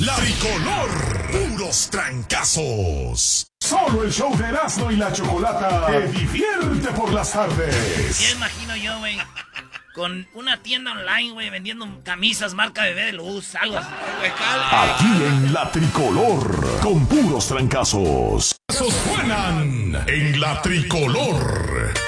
La Tricolor, puros trancazos. Solo el show de Erasmo y la Chocolata te divierte por las tardes. Ya imagino yo, güey, con una tienda online, güey, vendiendo camisas marca Bebé de Luz, algo así. Aquí en La Tricolor, con puros trancazos. Suenan en La Tricolor.